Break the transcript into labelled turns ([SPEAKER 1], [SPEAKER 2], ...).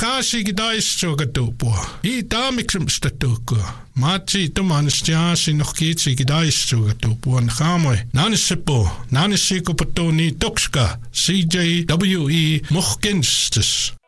[SPEAKER 1] Nakashi Gidaisto Gatupo. I Damixum Statuko. Machi Tomanistia nog Kitsi Gidaisto Gatupo and Hamwe. Nanisipo, Nanisiko Patoni Toxka, CJWE Mochkenstes.